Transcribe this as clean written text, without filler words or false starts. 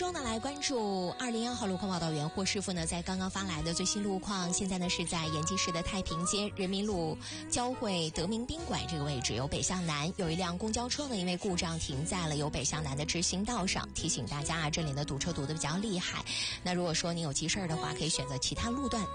中呢，来关注201号路况报道员霍师傅呢，在刚刚发来的最新路况。现在呢是在延吉市的太平街人民路交汇德明宾馆这个位置，由北向南有一辆公交车呢，因为故障停在了由北向南的直行道上。提醒大家啊，这里呢堵车堵得比较厉害。那如果说你有急事儿的话，可以选择其他路段